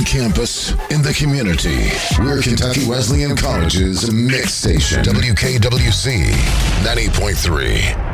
On campus, in the community, we're Kentucky Wesleyan College's mix station. WKWC 90.3.